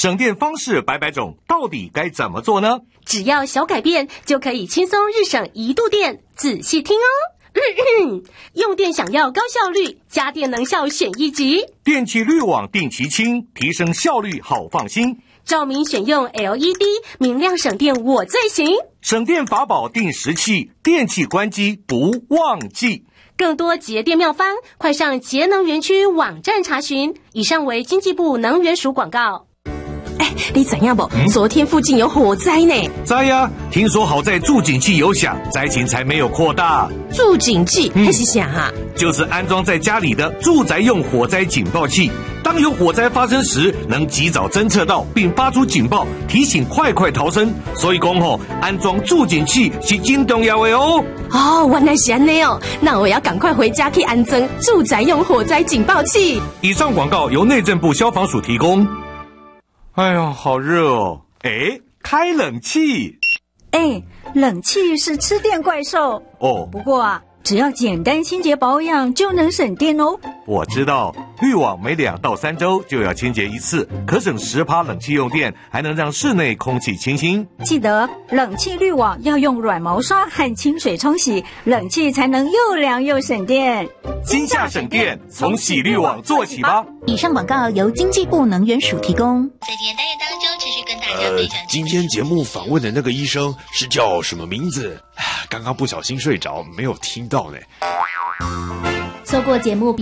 省电方式百百种，到底该怎么做呢？ 只要小改变，就可以轻松日省1度电。仔细听哦。用电想要高效率，家电能效选1级。 电器滤网定期清，提升效率好放心。 照明选用 LED， 明亮省电我最行。 省电法宝定时器，电器关机不忘记。 更多节电妙方，快上节能园区网站查询。以上为经济部能源署广告。 你知影不？昨天附近有火灾呢。 知呀，听说好在助警器有响，灾情才没有扩大。 助警器那是啥啊？ 就是安装在家里的住宅用火灾警报器，当有火灾发生时，能及早侦测到并发出警报，提醒快逃生。所以讲安装助警器是真重要的哦。 原来是这样哦，那我要赶快回家去安装住宅用火灾警报器。 以上广告由内政部消防署提供。哎呀，好热哦！开冷气。 冷气是吃电怪兽哦。 不过只要简单清洁保养就能省电哦。 我知道，滤网每2到3周就要清洁1次，可省10%冷气用电，还能让室内空气清新。 记得冷气滤网要用软毛刷和清水冲洗，冷气才能又凉又省电。 今夏省电，从洗滤网做起吧。 以上广告由经济部能源署提供。 在今天单元当中，持续跟大家分享。 今天节目访问的那个医生是叫什么名字？刚刚不小心睡着，没有听到呢。 错过节目